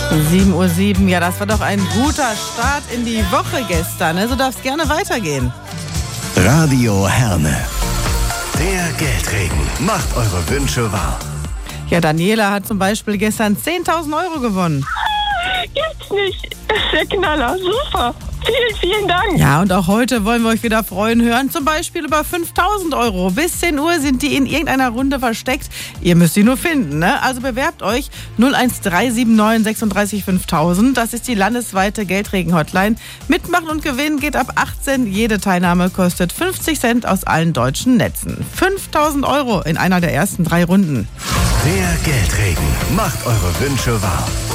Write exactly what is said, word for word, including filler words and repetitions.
sieben Uhr sieben, ja, das war doch ein guter Start in die Woche gestern. Ne? So darf es gerne weitergehen. Radio Herne. Der Geldregen macht eure Wünsche wahr. Ja, Daniela hat zum Beispiel gestern zehntausend Euro gewonnen. Gibt's nicht. Das ist der Knaller. Super. Vielen, vielen Dank. Ja, und auch heute wollen wir euch wieder freuen hören. Zum Beispiel über fünftausend Euro. Bis zehn Uhr sind die in irgendeiner Runde versteckt. Ihr müsst sie nur finden, ne? Also bewerbt euch null eins drei sieben neun sechsunddreißig fünftausend. Das ist die landesweite Geldregen-Hotline. Mitmachen und gewinnen geht ab achtzehn. Jede Teilnahme kostet fünfzig Cent aus allen deutschen Netzen. fünftausend Euro in einer der ersten drei Runden. Der Geldregen macht eure Wünsche wahr.